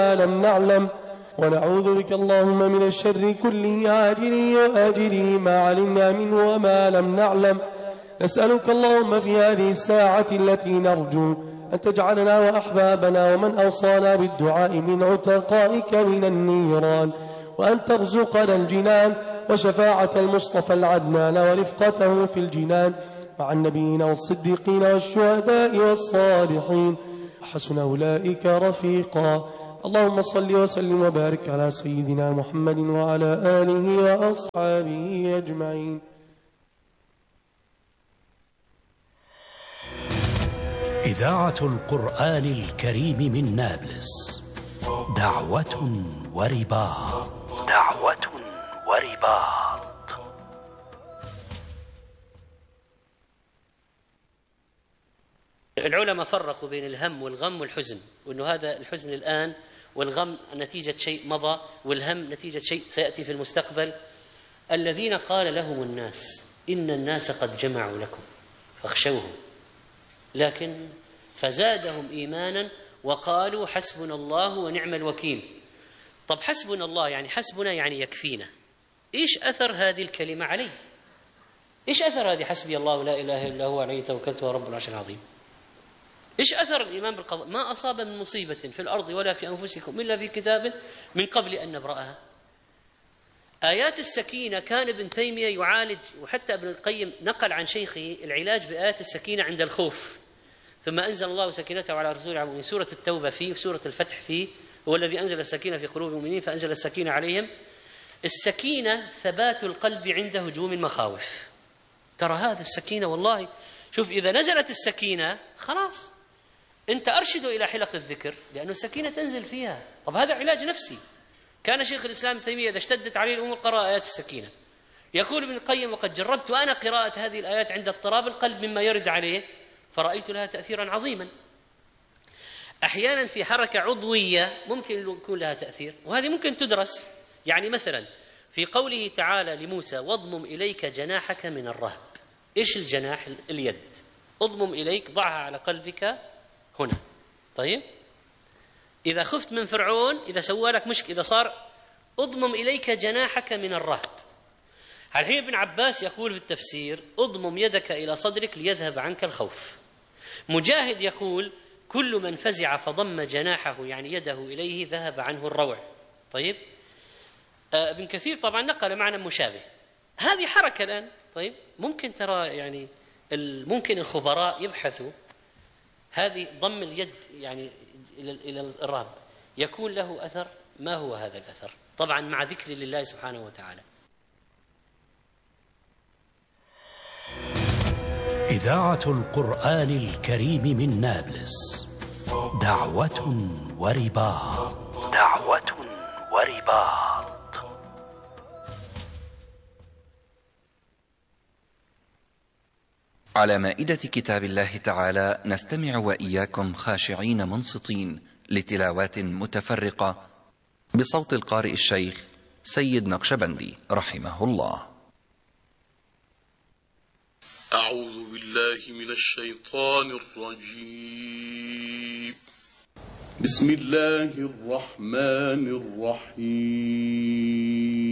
ما لم نعلم، ونعوذ بك اللهم من الشر كله عاجله وآجله ما علمنا منه وما لم نعلم. نسألك اللهم في هذه الساعة التي نرجو أن تجعلنا وأحبابنا ومن أوصانا بالدعاء من عتقائك من النيران، وأن ترزقنا الجنان وشفاعة المصطفى العدنان ورفقته في الجنان مع النبيين والصديقين والشهداء والصالحين، وحسن أولئك رفيقا. اللهم صل وسلم وبارك على سيدنا محمد وعلى آله وأصحابه أجمعين. إذاعة القرآن الكريم من نابلس، دعوة ورباط. دعوة ورباط. العلماء فرقوا بين الهم والغم والحزن، وأنه هذا الحزن الآن، والغم نتيجة شيء مضى، والهم نتيجة شيء سيأتي في المستقبل. الذين قال لهم الناس إن الناس قد جمعوا لكم فاخشوهم، لكن فزادهم إيمانا وقالوا حسبنا الله ونعم الوكيل. طب حسبنا الله يعني حسبنا يعني يكفينا، إيش أثر هذه الكلمة علي؟ إيش أثر هذه حسبي الله لا إله إلا هو عليه توكلت ورب العرش العظيم؟ إيش أثر الإيمان بالقضاء؟ ما أصاب من مصيبة في الأرض ولا في أنفسكم إلا في كتاب من قبل أن نبرأها. آيات السكينة كان ابن تيمية يعالج، وحتى ابن القيم نقل عن شيخه العلاج بآيات السكينة عند الخوف. ثم أنزل الله سكينته على رسوله من سورة التوبة فيه وسورة الفتح فيه، هو الذي أنزل السكينة في قلوب المؤمنين فأنزل السكينة عليهم. السكينة ثبات القلب عند هجوم المخاوف. ترى هذا السكينة والله، شوف إذا نزلت السكينة خلاص أنت أرشده إلى حلق الذكر، لأنه السكينة تنزل فيها. طب هذا علاج نفسي. كان شيخ الإسلام ابن تيمية إذا اشتدت عليه الأمور قرأ آيات السكينة. يقول ابن القيم وقد جربت أنا قراءة هذه الآيات عند اضطراب القلب مما يرد عليه فرأيت لها تأثيرا عظيما. أحيانا في حركة عضوية ممكن يكون لها تأثير، وهذه ممكن تدرس. يعني مثلا في قوله تعالى لموسى واضمم إليك جناحك من الرهب. إيش الجناح؟ اليد. اضمم إليك، ضعها على قلبك هنا. طيب إذا خفت من فرعون، إذا سوى لك مشكلة، إذا صار اضمم إليك جناحك من الرهب. الحين ابن عباس يقول في التفسير اضمم يدك إلى صدرك ليذهب عنك الخوف. مجاهد يقول كل من فزع فضم جناحه يعني يده إليه ذهب عنه الروع. طيب ابن كثير طبعا نقل معنى مشابه. هذه حركة الآن. طيب ممكن ترى يعني ممكن الخبراء يبحثوا هذه ضم اليد يعني إلى الرهب يكون له أثر. ما هو هذا الأثر؟ طبعا مع ذكر لله سبحانه وتعالى. إذاعة القرآن الكريم من نابلس، دعوة ورباط. دعوة ورباط. على مائدة كتاب الله تعالى نستمع وإياكم خاشعين منصتين لتلاوات متفرقة بصوت القارئ الشيخ سيد نقشبندي رحمه الله. أعوذ بالله من الشيطان الرجيم. بسم الله الرحمن الرحيم.